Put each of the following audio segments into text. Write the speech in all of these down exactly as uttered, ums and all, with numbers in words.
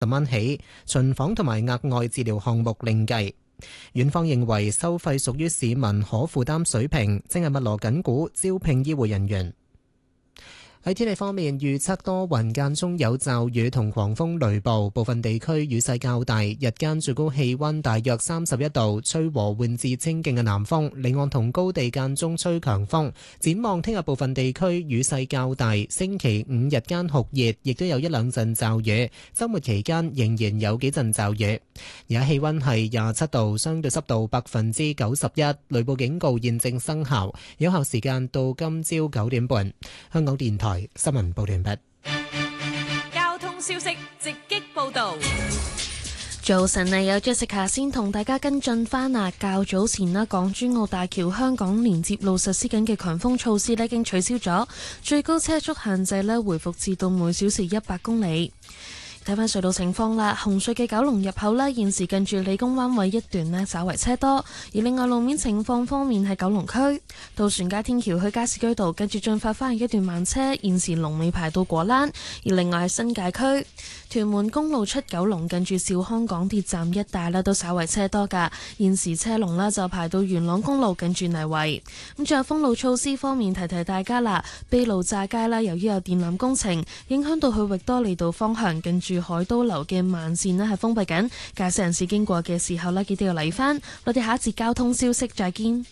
十蚊起，巡訪同埋額外治療項目另計。院方認為收費屬於市民可負擔水平，正係密鑼緊鼓招聘醫護人員。喺天氣方面，預測多雲間中有驟雨同狂風雷暴，部分地區雨勢較大，日間最高氣溫大約三十一度，吹和緩至清勁嘅南風，離岸同高地間中吹強風。展望聽日部分地區雨勢較大，星期五日間酷熱，亦都有一兩陣驟雨，週末期間仍然有幾陣驟雨。而家氣溫係廿七度，相對濕度百分之九十一，雷暴警告現正生效，有效時間到今朝九點半。香港電台新聞報道完畢。 交通消息直擊報道。 早晨啊，有 Jessica 先同大家跟進翻啊。較早前啦，港珠澳大橋香港連接路實施緊嘅強風措施咧，已經取消咗，最高車速限制咧回復至到每小時一百公里。睇翻隧道情況啦，紅隧嘅九龍入口呢，現時近住理工灣位一段呢，稍為車多。而另外路面情況方面，喺九龍區渡船街天橋去加士居道，跟住進發翻去一段慢車，現時龍尾排到果欄。而另外喺新界區屯門公路出九龍，近住兆康港鐵站一帶呢，都稍為車多㗎。現時車龍呢，就排到元朗公路近住泥圍。咁仲有封路措施方面，提提大家啦，卑路乍街啦，由於有電纜工程，影響到去域多利道方向近住住海都樓嘅慢線呢係封閉緊，駕駛人士經過嘅時候呢，記得要嚟返。我哋下一節交通消息再見。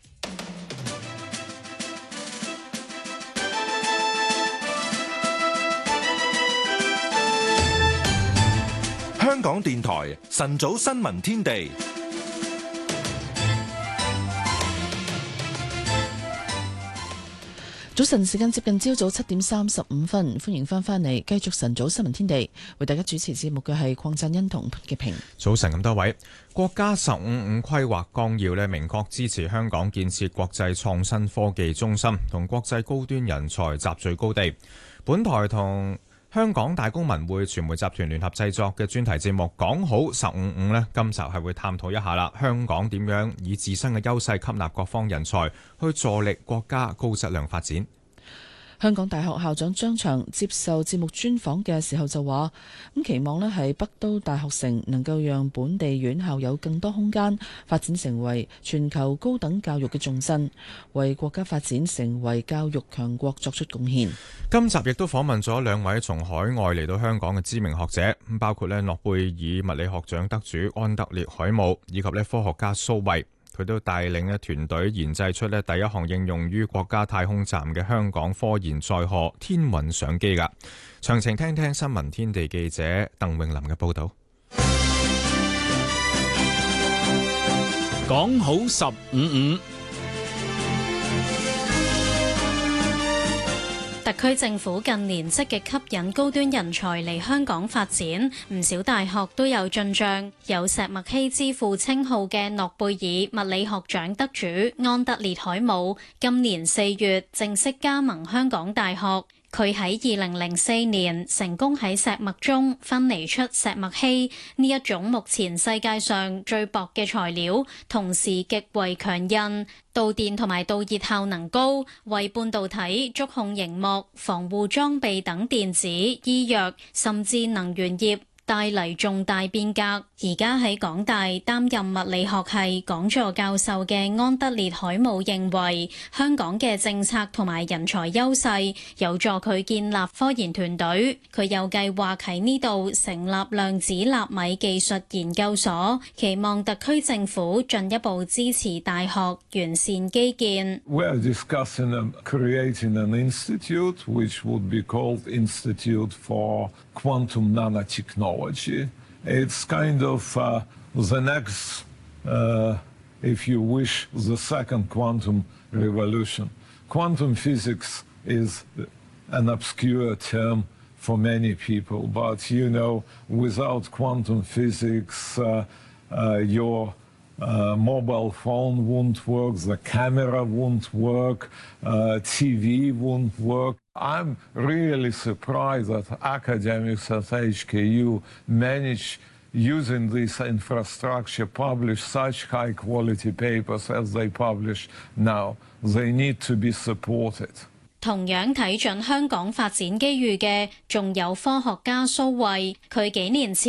香港電台晨早新聞天地。 早晨時間接近朝早七點三十五分，歡迎翻返嚟繼續晨早新聞天地，為大家主持節目嘅係鄺振欣同潘潔平。 早晨咁多位，國家十五五規劃綱要呢明確支持香港建設國際創新科技中心同國際高端人才集聚高地。本台同香港大公文匯傳媒集團聯合製作嘅專題節目講好十五五呢，今集係會探討一下啦，香港點樣以自身嘅優勢吸納各方人才，去助力國家高質量發展。 香港大學校長張翔接受節目專訪嘅時候就話，咁期望呢係北都大學城能夠讓本地院校有更多空間發展成為全球高等教育嘅重鎮，為國家發展成為教育強國作出貢獻。 今集亦都訪問咗兩位從海外嚟到香港嘅知名學者，包括呢諾貝爾物理學獎得主安德烈海姆以及呢科學家蘇慧。佢都帶領咧團隊研製出咧第一項應用於國家太空站嘅香港科研載荷天韻相機㗎。詳情聽聽新聞天地記者鄧永林嘅報導。 講好十五五。 特區政府近年積極吸引高端人才嚟香港發展，唔少大學都有進帳。有石墨烯之父稱號嘅諾貝爾物理學獎得主安德烈海姆，今年四月正式加盟香港大學。佢喺二零零四年成功喺石墨中分離出石墨烯呢一種目前世界上最薄嘅材料，同時極為強韌，導電同埋導熱效能高，為半導體、觸控螢幕、防護裝備等電子、醫藥甚至能源業帶嚟重大變革。而家喺港大擔任物理學系講座教授嘅安德烈海姆認為，香港嘅政策同埋人才優勢有助佢建立科研團隊。佢又計劃喺呢度成立量子納米技術研究所，期望特區政府進一步支持大學完善基建。 We are discussing creating an institute which would be called Institute for Quantum Nanotechnology. It's kind of uh, the next, uh, if you wish, the second quantum revolution. Quantum physics is an obscure term for many people, but you know, without quantum physics, uh, uh, your uh, mobile phone won't work, the camera won't work, uh, T V won't work. I'm really surprised that academics at H K U manage, using this infrastructure, publish such high-quality papers as they publish now. They need to be supported. 同樣睇準香港發展機遇嘅，仲有科學家蘇慧。佢幾年前